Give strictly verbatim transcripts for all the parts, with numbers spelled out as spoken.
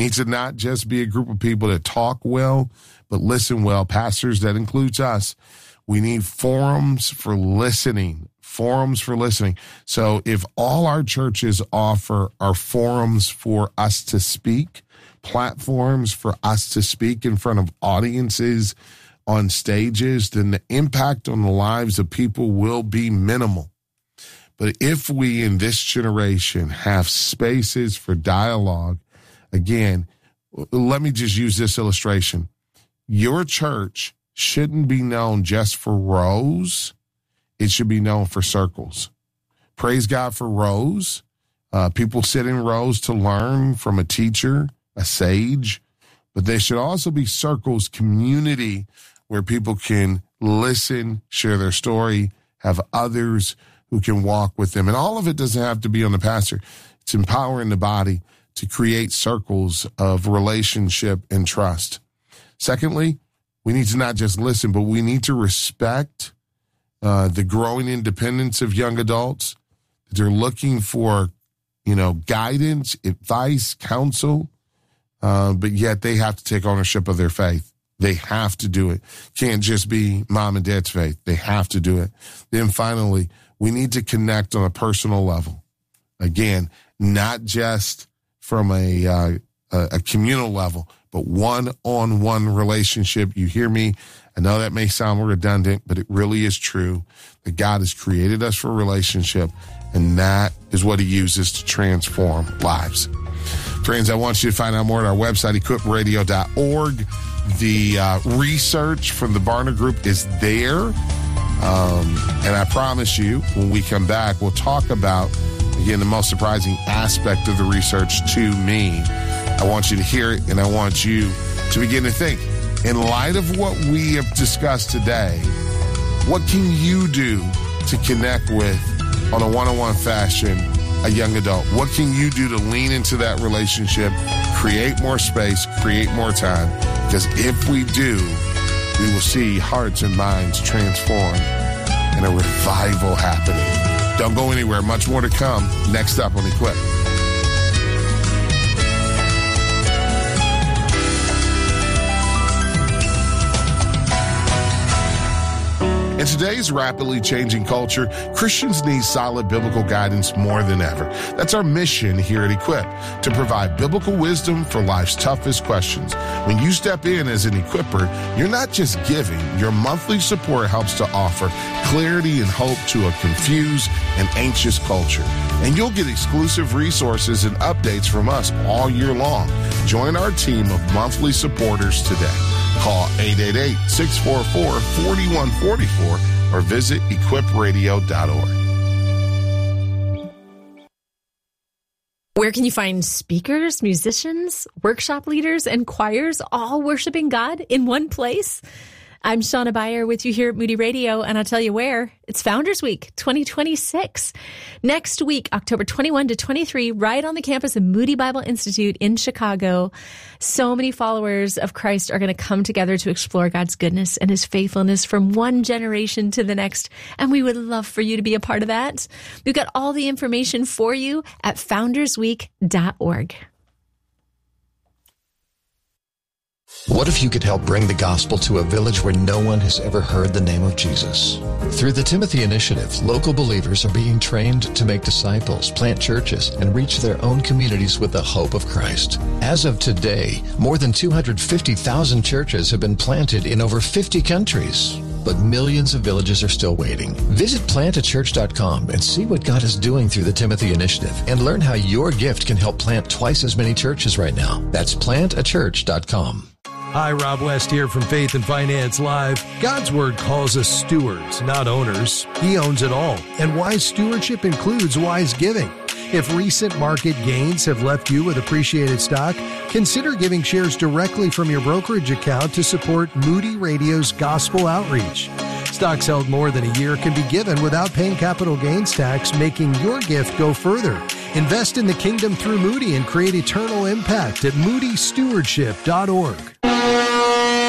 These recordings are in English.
need to not just be a group of people that talk well, but listen well. Pastors, that includes us. We need forums for listening, forums for listening. So if all our churches offer are forums for us to speak, platforms for us to speak in front of audiences on stages, then the impact on the lives of people will be minimal. But if we in this generation have spaces for dialogue, again, let me just use this illustration. Your church shouldn't be known just for rows. It should be known for circles. Praise God for rows. Uh, people sit in rows to learn from a teacher, a sage, but there should also be circles, community, where people can listen, share their story, have others who can walk with them. And all of it doesn't have to be on the pastor. It's empowering the body to create circles of relationship and trust. Secondly, we need to not just listen, but we need to respect uh, the growing independence of young adults. They're looking for, you know, guidance, advice, counsel, uh, but yet they have to take ownership of their faith. They have to do it. Can't just be mom and dad's faith. They have to do it. Then finally, we need to connect on a personal level. Again, not just from a, uh, a communal level, but one-on-one relationship. You hear me? I know that may sound redundant, but it really is true that God has created us for a relationship, and that is what he uses to transform lives. Friends, I want you to find out more at our website, equip radio dot org. The uh, research from the Barna Group is there. Um, and I promise you, when we come back, we'll talk about, again, the most surprising aspect of the research to me. I want you to hear it, and I want you to begin to think, in light of what we have discussed today, what can you do to connect with, on a one-on-one fashion, a young adult? What can you do to lean into that relationship, create more space, create more time? Because if we do, we will see hearts and minds transformed and a revival happening. Don't go anywhere. Much more to come next up on Equip. In today's rapidly changing culture, Christians need solid biblical guidance more than ever. That's our mission here at Equip, to provide biblical wisdom for life's toughest questions. When you step in as an equipper, you're not just giving. Your monthly support helps to offer clarity and hope to a confused and anxious culture. And you'll get exclusive resources and updates from us all year long. Join our team of monthly supporters today. Call eight eight eight, six four four, four one four four or visit equip radio dot org. Where can you find speakers, musicians, workshop leaders, and choirs all worshiping God in one place? I'm Shauna Beyer with you here at Moody Radio, and I'll tell you where. It's Founders Week twenty twenty-six. Next week, October twenty-first to twenty-third, right on the campus of Moody Bible Institute in Chicago. So many followers of Christ are going to come together to explore God's goodness and his faithfulness from one generation to the next, and we would love for you to be a part of that. We've got all the information for you at founders week dot org. What if you could help bring the gospel to a village where no one has ever heard the name of Jesus? Through the Timothy Initiative, local believers are being trained to make disciples, plant churches, and reach their own communities with the hope of Christ. As of today, more than two hundred fifty thousand churches have been planted in over fifty countries. But millions of villages are still waiting. Visit plant a church dot com and see what God is doing through the Timothy Initiative and learn how your gift can help plant twice as many churches right now. That's plant a church dot com. Hi, Rob West here from Faith and Finance Live. God's Word calls us stewards, not owners. He owns it all, and wise stewardship includes wise giving. If recent market gains have left you with appreciated stock, consider giving shares directly from your brokerage account to support Moody Radio's gospel outreach. Stocks held more than a year can be given without paying capital gains tax, making your gift go further. Invest in the kingdom through Moody and create eternal impact at moody stewardship dot org.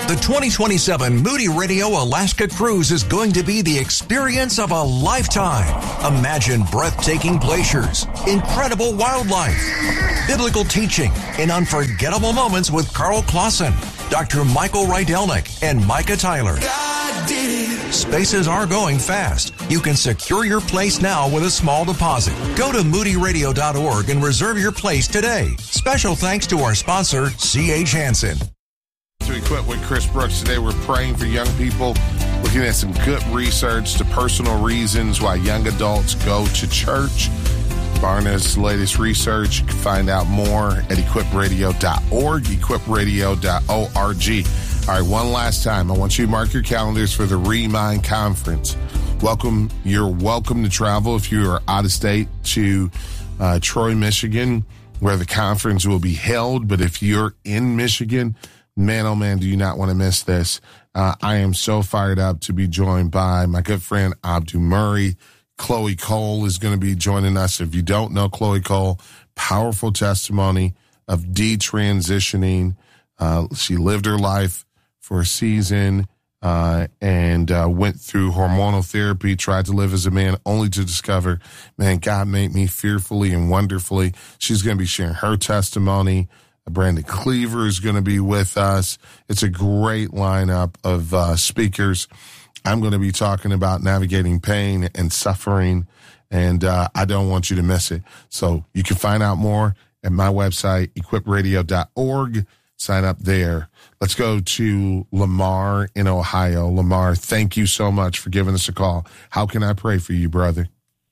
The twenty twenty-seven Moody Radio Alaska Cruise is going to be the experience of a lifetime. Imagine breathtaking glaciers, incredible wildlife, biblical teaching, and unforgettable moments with Carl Clausen, Doctor Michael Rydelnik, and Micah Tyler. God did it. Spaces are going fast. You can secure your place now with a small deposit. Go to moody radio dot org and reserve your place today. Special thanks to our sponsor, C H Hansen. To Equip with Chris Brooks today, we're praying for young people, looking at some good research to personal reasons why young adults go to church. Barna's latest research. You can find out more at equip radio dot org, equip radio dot org. All right, one last time, I want you to mark your calendars for the Remind Conference. Welcome. You're welcome to travel if you are out of state to uh, Troy, Michigan, where the conference will be held. But if you're in Michigan, man, oh man, do you not want to miss this. Uh, I am so fired up to be joined by my good friend, Abdu Murray. Chloe Cole is going to be joining us. If you don't know Chloe Cole, powerful testimony of detransitioning. Uh, she lived her life for a season uh, and uh, went through hormonal therapy, tried to live as a man, only to discover, man, God made me fearfully and wonderfully. She's going to be sharing her testimony. Brandon Cleaver is going to be with us. It's a great lineup of uh, speakers. I'm going to be talking about navigating pain and suffering, and uh, I don't want you to miss it. So you can find out more at my website, equip radio dot org. Sign up there. Let's go to Lamar in Ohio. Lamar, thank you so much for giving us a call. How can I pray for you, brother?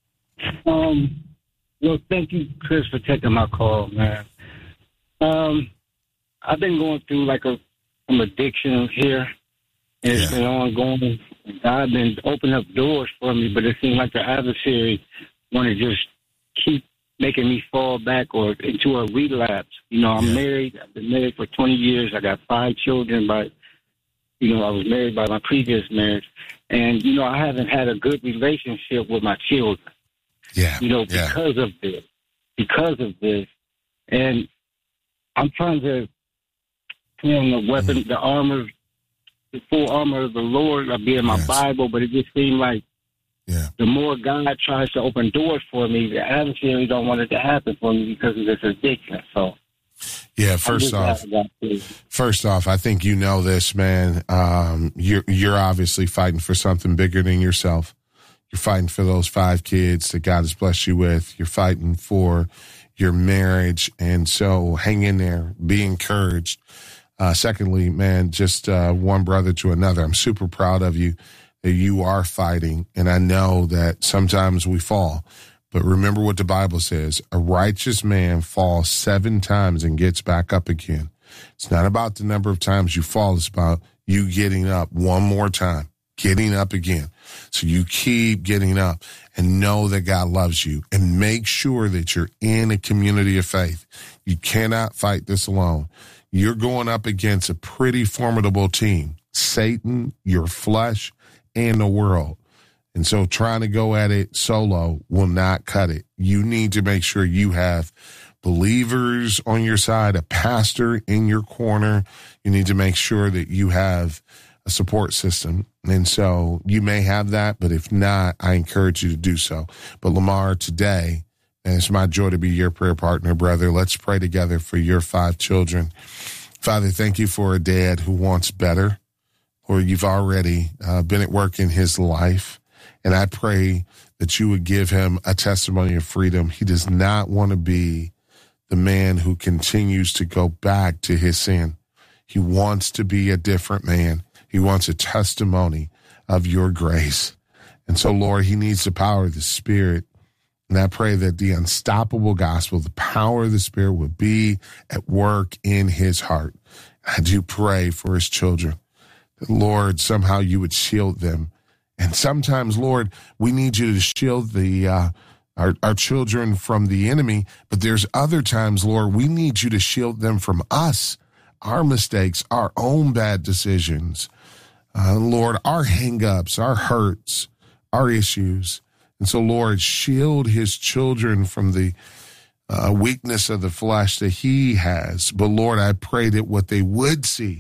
Um, well, thank you, Chris, for taking my call, man. Um, I've been going through like a some addiction here, and it's Yeah. been ongoing. God's been opening up doors for me, but it seems like the adversary want to just keep making me fall back or into a relapse. You know, I'm Yeah. married. I've been married for twenty years. I got five children, but, you know, I was married by my previous marriage. And, you know, I haven't had a good relationship with my children, Yeah. you know, Yeah. because of this. Because of this. And I'm trying to put on the weapon, Mm-hmm. the armor, the full armor of the Lord. I'll be in my Yes. Bible, but it just seemed like Yeah. the more God tries to open doors for me, the adversary don't want it to happen for me because of this addiction. So, Yeah. I'm First just off, glad I got this. First off, I think you know this, man. Um, you're you're obviously fighting for something bigger than yourself. You're fighting for those five kids that God has blessed you with. You're fighting for your marriage, and so hang in there. Be encouraged. Uh, secondly, man, just uh, one brother to another. I'm super proud of you that you are fighting, and I know that sometimes we fall. But remember what the Bible says. A righteous man falls seven times and gets back up again. It's not about the number of times you fall. It's about you getting up one more time, getting up again. So you keep getting up and know that God loves you, and make sure that you're in a community of faith. You cannot fight this alone. You're going up against a pretty formidable team, Satan, your flesh, and the world. And so trying to go at it solo will not cut it. You need to make sure you have believers on your side, a pastor in your corner. You need to make sure that you have a support system. And so you may have that, but if not, I encourage you to do so. But Lamar, today, and it's my joy to be your prayer partner, brother. Let's pray together for your five children. Father, thank you for a dad who wants better. Lord, you've already uh, been at work in his life. And I pray that you would give him a testimony of freedom. He does not want to be the man who continues to go back to his sin. He wants to be a different man. He wants a testimony of your grace. And so, Lord, he needs the power of the Spirit. And I pray that the unstoppable gospel, the power of the Spirit, will be at work in his heart. I do pray for his children, that, Lord, somehow you would shield them. And sometimes, Lord, we need you to shield the uh, our, our children from the enemy. But there's other times, Lord, we need you to shield them from us, our mistakes, our own bad decisions. Uh, Lord, our hang-ups, our hurts, our issues. And so, Lord, shield his children from the uh, weakness of the flesh that he has. But, Lord, I pray that what they would see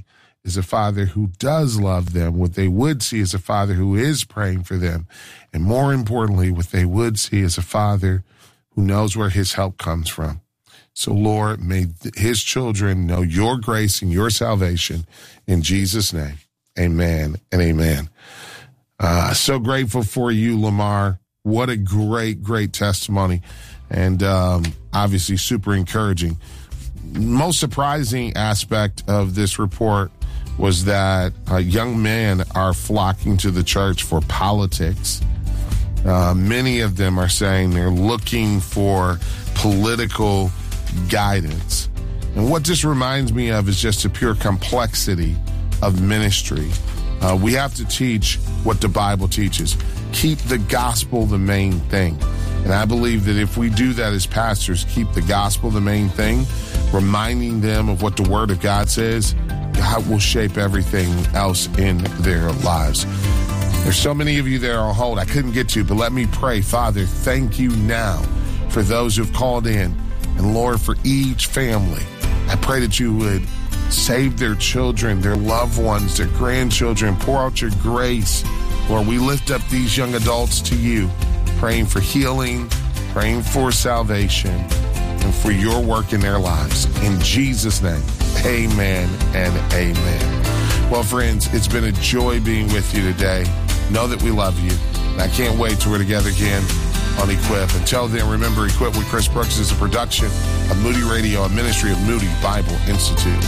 is a father who does love them. What they would see is a father who is praying for them. And more importantly, what they would see is a father who knows where his help comes from. So, Lord, may his children know your grace and your salvation in Jesus' name. Amen and amen. Uh, so grateful for you, Lamar. What a great, great testimony. And um, obviously super encouraging. Most surprising aspect of this report was that uh, young men are flocking to the church for politics. Uh, many of them are saying they're looking for political guidance. And what this reminds me of is just a pure complexity of ministry. Uh, we have to teach what the Bible teaches. Keep the gospel the main thing. And I believe that if we do that as pastors, keep the gospel the main thing, reminding them of what the Word of God says, God will shape everything else in their lives. There's so many of you there on hold I couldn't get to, but let me pray. Father, thank you now for those who've called in. And Lord, for each family, I pray that you would save their children, their loved ones, their grandchildren. Pour out your grace. Lord, we lift up these young adults to you, praying for healing, praying for salvation, and for your work in their lives. In Jesus' name, amen and amen. Well, friends, it's been a joy being with you today. Know that we love you. And I can't wait till we're together again on Equip. Until then, remember, Equip with Chris Brooks is a production of Moody Radio, a ministry of Moody Bible Institute.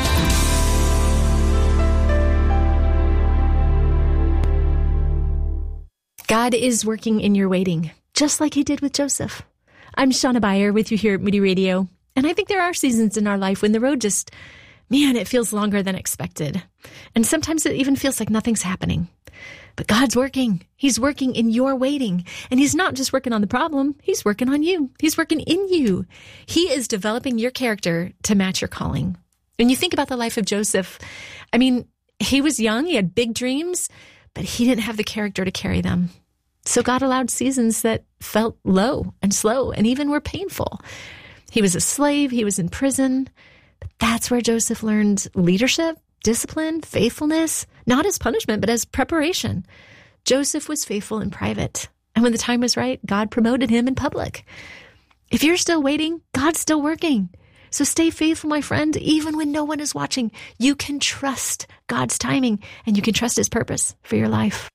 God is working in your waiting, just like he did with Joseph. I'm Shauna Beyer with you here at Moody Radio. And I think there are seasons in our life when the road just, man, it feels longer than expected. And sometimes it even feels like nothing's happening. But God's working. He's working in your waiting. And he's not just working on the problem. He's working on you. He's working in you. He is developing your character to match your calling. When you think about the life of Joseph, I mean, he was young. He had big dreams, but he didn't have the character to carry them. So God allowed seasons that felt low and slow and even were painful. He was a slave. He was in prison. But that's where Joseph learned leadership, discipline, faithfulness, not as punishment, but as preparation. Joseph was faithful in private. And when the time was right, God promoted him in public. If you're still waiting, God's still working. So stay faithful, my friend, even when no one is watching. You can trust God's timing and you can trust his purpose for your life.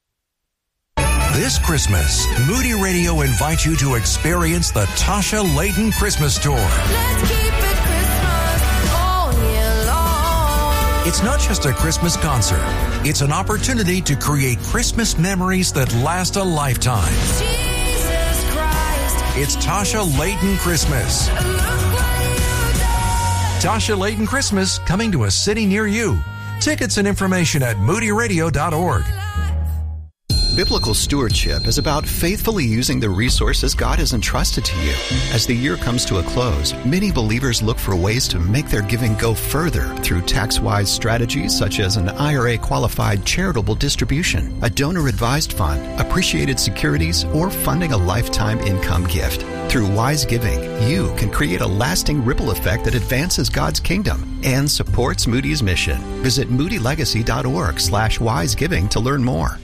This Christmas, Moody Radio invites you to experience the Tasha Layton Christmas Tour. Let's keep it Christmas all year long. It's not just a Christmas concert. It's an opportunity to create Christmas memories that last a lifetime. Jesus Christ. It's Tasha Layton Christmas. Look what you done. Tasha Layton Christmas, coming to a city near you. Tickets and information at moody radio dot org. Biblical stewardship is about faithfully using the resources God has entrusted to you. As the year comes to a close, many believers look for ways to make their giving go further through tax-wise strategies such as an I R A-qualified charitable distribution, a donor-advised fund, appreciated securities, or funding a lifetime income gift. Through wise giving, you can create a lasting ripple effect that advances God's kingdom and supports Moody's mission. Visit moody legacy dot org slash wise giving to learn more.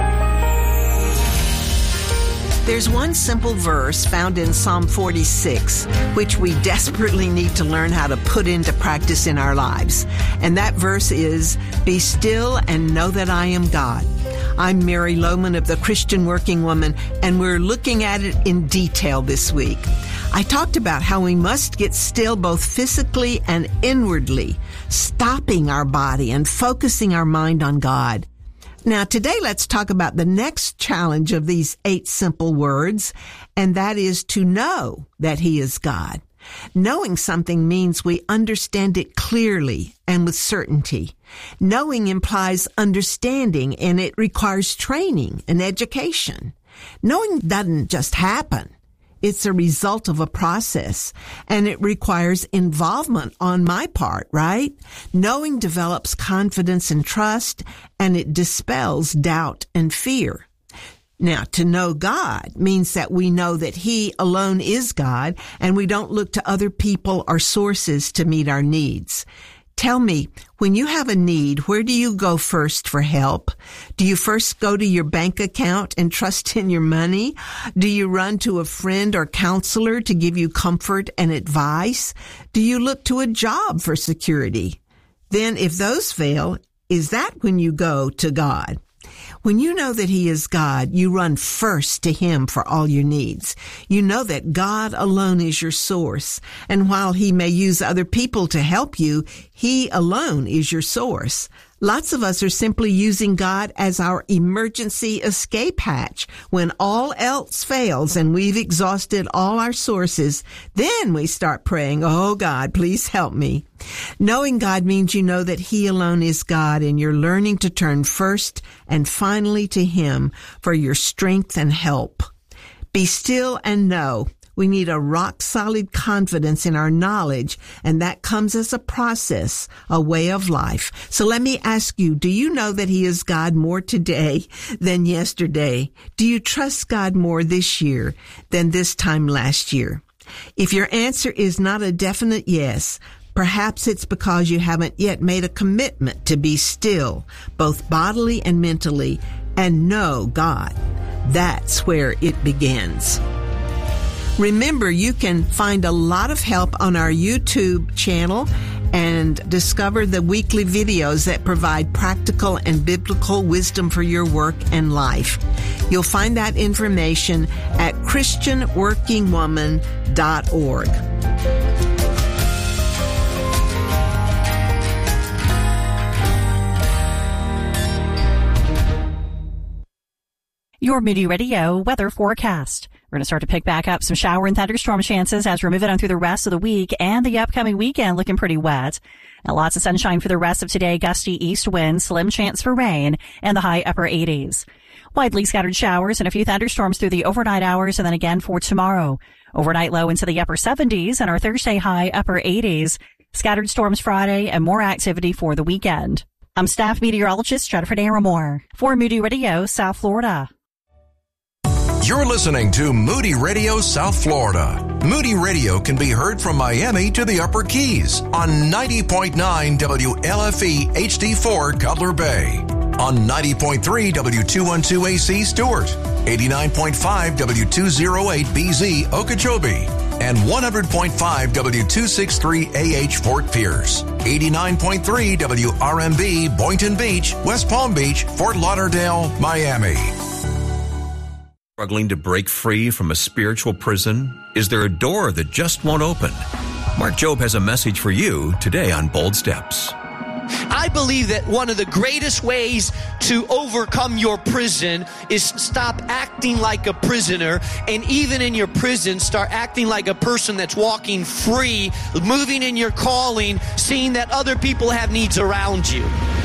There's one simple verse found in Psalm forty-six, which we desperately need to learn how to put into practice in our lives. And that verse is, "Be still and know that I am God." I'm Mary Lohman of the Christian Working Woman, and we're looking at it in detail this week. I talked about how we must get still both physically and inwardly, stopping our body and focusing our mind on God. Now, today, let's talk about the next challenge of these eight simple words, and that is to know that He is God. Knowing something means we understand it clearly and with certainty. Knowing implies understanding, and it requires training and education. Knowing doesn't just happen. It's a result of a process, and it requires involvement on my part, right? Knowing develops confidence and trust, and it dispels doubt and fear. Now, to know God means that we know that He alone is God, and we don't look to other people or sources to meet our needs. Tell me, when you have a need, where do you go first for help? Do you first go to your bank account and trust in your money? Do you run to a friend or counselor to give you comfort and advice? Do you look to a job for security? Then if those fail, is that when you go to God? When you know that He is God, you run first to Him for all your needs. You know that God alone is your source. And while He may use other people to help you, He alone is your source. Lots of us are simply using God as our emergency escape hatch. When all else fails and we've exhausted all our sources, then we start praying, oh God, please help me. Knowing God means you know that He alone is God, and you're learning to turn first and finally to Him for your strength and help. Be still and know. We need a rock-solid confidence in our knowledge, and that comes as a process, a way of life. So let me ask you, do you know that He is God more today than yesterday? Do you trust God more this year than this time last year? If your answer is not a definite yes, perhaps it's because you haven't yet made a commitment to be still, both bodily and mentally, and know God. That's where it begins. Remember, you can find a lot of help on our YouTube channel and discover the weekly videos that provide practical and biblical wisdom for your work and life. You'll find that information at Christian Working Woman dot org. Your Moody Radio weather forecast. We're going to start to pick back up some shower and thunderstorm chances as we're moving on through the rest of the week, and the upcoming weekend looking pretty wet. And lots of sunshine for the rest of today, gusty east winds, slim chance for rain, and the high upper eighties. Widely scattered showers and a few thunderstorms through the overnight hours, and then again for tomorrow. Overnight low into the upper seventies, and our Thursday high upper eighties. Scattered storms Friday, and more activity for the weekend. I'm staff meteorologist Jennifer Naramore for Moody Radio, South Florida. You're listening to Moody Radio South Florida. Moody Radio can be heard from Miami to the Upper Keys on ninety point nine W L F E H D four Cutler Bay, on ninety point three W two twelve A C Stewart, eighty-nine point five W two oh eight B Z Okeechobee, and one hundred point five W two sixty-three A H Fort Pierce, eighty-nine point three W R M B Boynton Beach, West Palm Beach, Fort Lauderdale, Miami. Struggling to break free from a spiritual prison? Is there a door that just won't open? Mark Jobe has a message for you today on Bold Steps. I believe that one of the greatest ways to overcome your prison is stop acting like a prisoner, and even in your prison, start acting like a person that's walking free, moving in your calling, seeing that other people have needs around you.